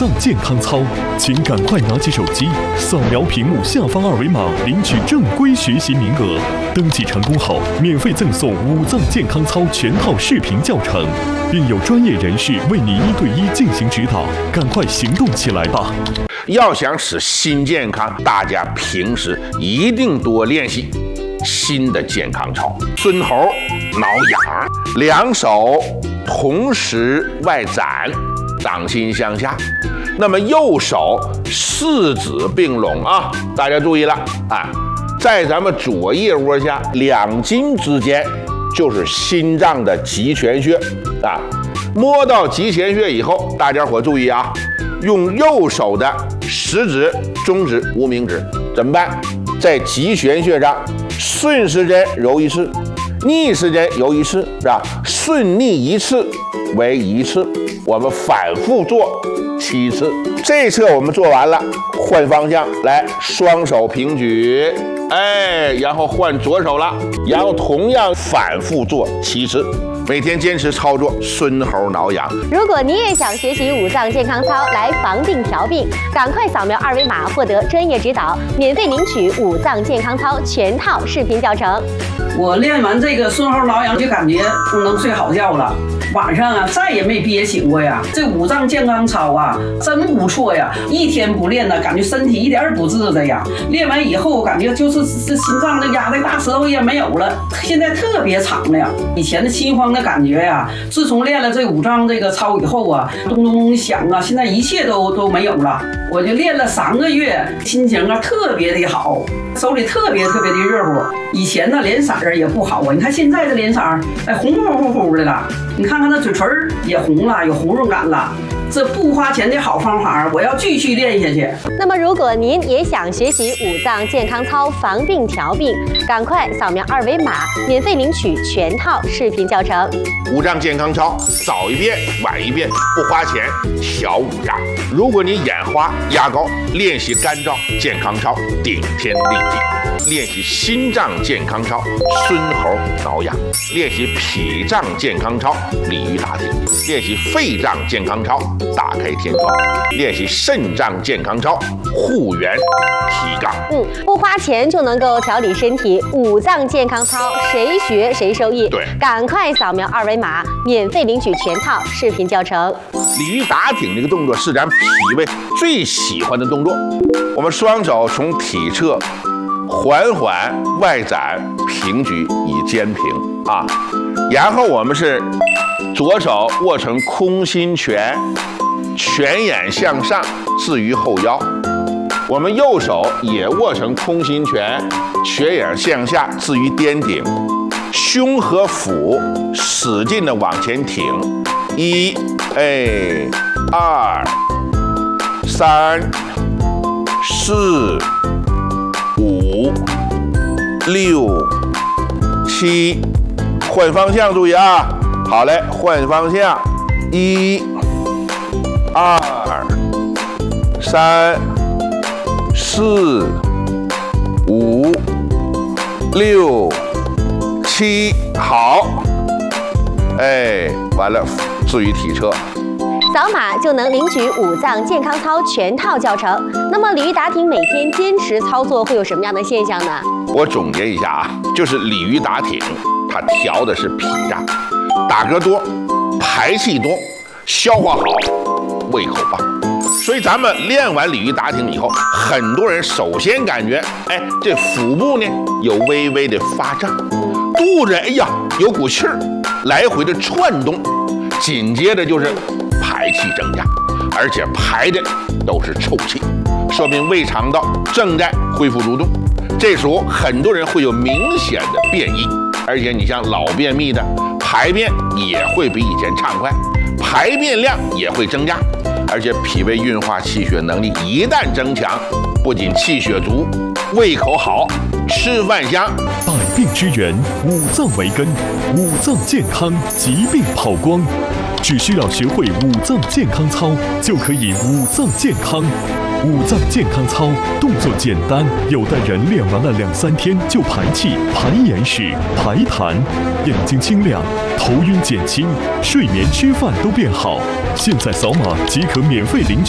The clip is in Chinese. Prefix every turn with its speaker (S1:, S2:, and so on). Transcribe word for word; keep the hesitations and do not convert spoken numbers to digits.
S1: 脏健康操，请赶快拿起手机，扫描屏幕下方二维码，领取正规学习名额。登记成功后，免费赠送五脏健康操全套视频教程，并有专业人士为你一对一进行指导。赶快行动起来吧！
S2: 要想使心健康，大家平时一定多练习心的健康操。孙猴挠痒，两手同时外展，掌心向下。那么右手四指并拢啊，大家注意了啊，在咱们左腋窝下两筋之间就是心脏的极泉穴啊。摸到极泉穴以后，大家伙注意啊，用右手的食指、中指、无名指怎么办？在极泉穴上顺时针揉一次，逆时针揉一次，是吧？顺逆一次为一次，我们反复做七次。这一侧我们做完了，换方向来，双手平举，哎，然后换左手了，然后同样反复做七次。每天坚持操作，孙猴挠痒。
S3: 如果你也想学习五脏健康操来防病调病，赶快扫描二维码获得专业指导，免费领取五脏健康操全套视频教程。
S4: 我练完这个孙猴挠痒，就感觉能睡好觉了。晚上啊，再也没憋醒过呀。这五脏健康操啊，真不错呀！一天不练呢，感觉身体一点不自在呀。练完以后，感觉就是这心脏这压的大舌头也没有了，现在特别长了呀。以前的心慌的感觉呀，自从练了这五脏这个操以后啊，咚咚咚响啊，现在一切都都没有了。我就练了三个月，心情啊特别的好，手里特别特别的热乎。以前呢脸色儿也不好啊，你看现在这脸色儿，哎红乎乎乎的了。你看看那嘴唇也红了，有红润感了。这不花钱的好方法，我要继续练下去。
S3: 那么，如果您也想学习五脏健康操防病调病，赶快扫描二维码，免费领取全套视频教程。
S2: 五脏健康操，早一遍晚一遍，不花钱，调五脏。如果你眼花压高，练习干燥健康操，顶天立地；练习心脏健康操，孙猴挠痒；练习脾脏健康操，鲤鱼打挺；练习肺脏健康操，打开天窗；练习肾脏健康操，护元提杠。
S3: 嗯，不花钱就能够调理身体，五脏健康操谁学谁受益。
S2: 对，
S3: 赶快扫描二维码，免费领取全套视频教程。
S2: 鲤鱼打挺这个动作是咱脾胃最喜欢的动作。我们双手从体侧缓缓外展平举以肩平啊，然后我们是左手握成空心拳，拳眼向上置于后腰，我们右手也握成空心拳，拳眼向下置于颠顶，胸和腹使劲的往前挺，一，哎，二，三，四，五，六，七，换方向，注意啊！好嘞，换方向，一、二、三、四、五、六、七，好，哎，完了，置于体侧。
S3: 扫码就能领取五脏健康操全套教程。那么鲤鱼打挺每天坚持操作会有什么样的现象呢？
S2: 我总结一下啊，就是鲤鱼打挺，它调的是脾脏，打嗝多，排气多，消化好，胃口棒。所以咱们练完鲤鱼打挺以后，很多人首先感觉，哎，这腹部呢有微微的发胀，肚子哎呀有股气儿，来回的窜动，紧接着就是排气增加，而且排的都是臭气，说明胃肠道正在恢复蠕动。这时候很多人会有明显的便意，而且你像老便秘的，排便也会比以前畅快，排便量也会增加，而且脾胃运化气血能力一旦增强，不仅气血足，胃口好，吃饭香。
S1: 百病之源，五脏为根，五脏健康，疾病跑光。只需要学会五脏健康操，就可以五脏健康。五脏健康操动作简单，有的人练完了两三天就排气、排眼屎、排痰，眼睛清亮，头晕减轻，睡眠、吃饭都变好。现在扫码即可免费领取。